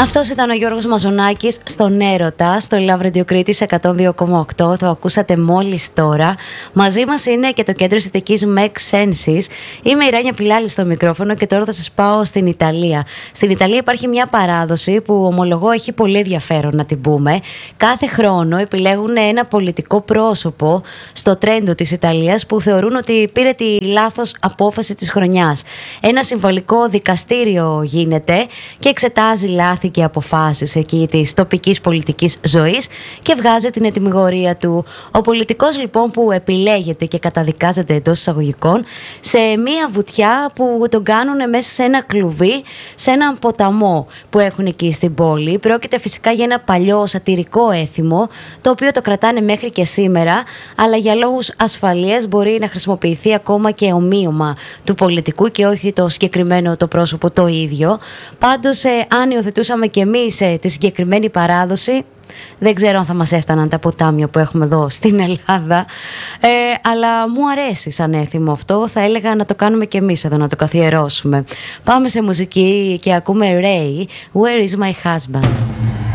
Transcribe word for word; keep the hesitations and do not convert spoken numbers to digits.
Αυτός ήταν ο Γιώργος Μαζονάκης στον Έρωτα, στο Love Radio Κρήτης εκατόν δύο κόμμα οκτώ. Το ακούσατε μόλις τώρα. Μαζί μας είναι και το κέντρο αισθητικής Make Senses. Είμαι η Ράνια Πιλάλη στο μικρόφωνο και τώρα θα σας πάω στην Ιταλία. Στην Ιταλία υπάρχει μια παράδοση που ομολογώ έχει πολύ ενδιαφέρον να την πούμε. Κάθε χρόνο επιλέγουν ένα πολιτικό πρόσωπο στο τρέντο της Ιταλίας που θεωρούν ότι πήρε τη λάθος απόφαση της χρονιάς. Ένα συμβολικό δικαστήριο γίνεται και εξετάζει λάθη και αποφάσεις εκεί της τοπικής πολιτικής ζωής και βγάζει την ετυμηγορία του. Ο πολιτικός λοιπόν που επιλέγεται και καταδικάζεται εντός εισαγωγικών σε μία βουτιά που τον κάνουν μέσα σε ένα κλουβί, σε έναν ποταμό που έχουν εκεί στην πόλη. Πρόκειται φυσικά για ένα παλιό σατυρικό έθιμο, το οποίο το κρατάνε μέχρι και σήμερα, αλλά για λόγους ασφαλείας μπορεί να χρησιμοποιηθεί ακόμα και ομοίωμα του πολιτικού και όχι το συγκεκριμένο το πρόσωπο το ίδιο. Πάντως, ε, αν υιοθετούσαμε και εμείς ε, τη συγκεκριμένη παράδοση, δεν ξέρω αν θα μας έφταναν τα ποτάμια που έχουμε εδώ στην Ελλάδα, ε, αλλά μου αρέσει σαν έθιμο αυτό. Θα έλεγα να το κάνουμε και εμείς εδώ, να το καθιερώσουμε. Πάμε σε μουσική και ακούμε Ray, Where is my husband?